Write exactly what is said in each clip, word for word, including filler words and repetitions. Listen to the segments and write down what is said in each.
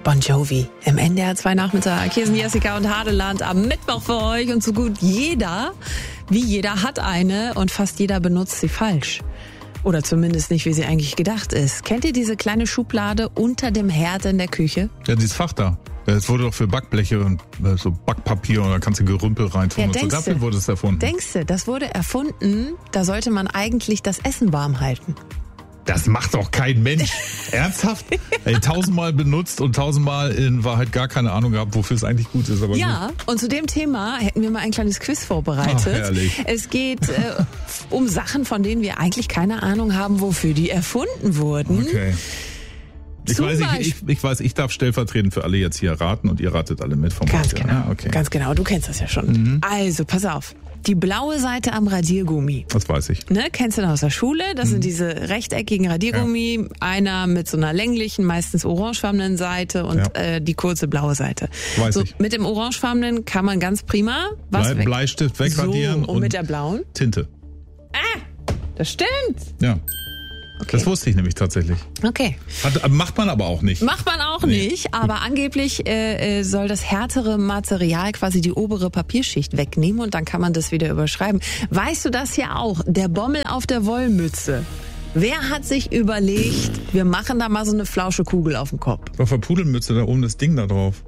Bon Jovi im N D R zwei Nachmittag. Hier sind Jessica und Hadeland am Mittwoch für euch und so gut jeder, wie jeder hat eine und fast jeder benutzt sie falsch. Oder zumindest nicht, wie sie eigentlich gedacht ist. Kennt ihr diese kleine Schublade unter dem Herd in der Küche? Ja, dieses Fach da. Das wurde doch für Backbleche und so Backpapier und da kannst du Gerümpel reintun. Ja, und so. Dafür wurde es erfunden. Denkst du, das wurde erfunden, da sollte man eigentlich das Essen warm halten. Das macht doch kein Mensch. Ernsthaft? Ey, tausendmal benutzt und tausendmal in Wahrheit gar keine Ahnung gehabt, wofür es eigentlich gut ist. Aber ja, gut. Und zu dem Thema hätten wir mal ein kleines Quiz vorbereitet. Ach, herrlich. Es geht äh, um Sachen, von denen wir eigentlich keine Ahnung haben, wofür die erfunden wurden. Okay. Ich weiß, ich, ich, ich weiß, ich darf stellvertretend für alle jetzt hier raten und ihr ratet alle mit vom Ganz Radio. genau, Ja, okay. ganz genau. Du kennst das ja schon. Mhm. Also, pass auf. Die blaue Seite am Radiergummi. Das weiß ich. Ne, kennst du noch aus der Schule? Das mhm. sind diese rechteckigen Radiergummi. Ja. Einer mit so einer länglichen, meistens orangefarbenen Seite und ja. äh, die kurze blaue Seite. Weiß so, ich. Mit dem orangefarbenen kann man ganz prima was Blei, weg. Bleistift wegradieren. So, und, und mit der blauen? Tinte. Ah, das stimmt. Ja. Okay. Das wusste ich nämlich tatsächlich. Okay. Hat, macht man aber auch nicht. Macht man auch nee. nicht, aber angeblich äh, soll das härtere Material quasi die obere Papierschicht wegnehmen und dann kann man das wieder überschreiben. Weißt du das ja auch? Der Bommel auf der Wollmütze. Wer hat sich überlegt, wir machen da mal so eine Flauschekugel auf den Kopf? Auf der Pudelmütze da oben das Ding da drauf.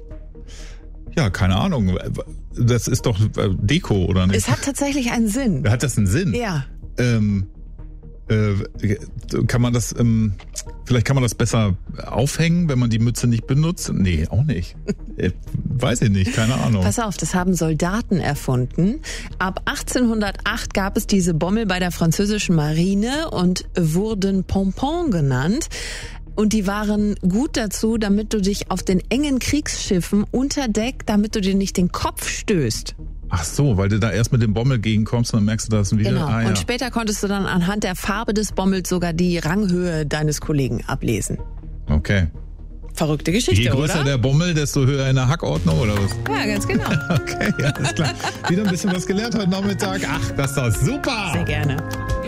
Ja, keine Ahnung. Das ist doch Deko, oder nicht? Es hat tatsächlich einen Sinn. Hat das einen Sinn? Ja. Ähm... Äh, kann man das, ähm, vielleicht kann man das besser aufhängen, wenn man die Mütze nicht benutzt? Nee, auch nicht. Äh, weiß ich nicht, keine Ahnung. Pass auf, das haben Soldaten erfunden. Ab achtzehnhundertacht gab es diese Bommel bei der französischen Marine und wurden Pompon genannt. Und die waren gut dazu, damit du dich auf den engen Kriegsschiffen unter Deck, damit du dir nicht den Kopf stößt. Ach so, weil du da erst mit dem Bommel gegenkommst und dann merkst du das wieder. Genau. Ah, ja. Und später konntest du dann anhand der Farbe des Bommels sogar die Ranghöhe deines Kollegen ablesen. Okay. Verrückte Geschichte, Je größer oder? der Bommel, desto höher in der Hackordnung, oder was? Ja, ganz genau. Okay, alles klar. Wieder ein bisschen was gelernt heute Nachmittag. Ach, das ist doch super. Sehr gerne.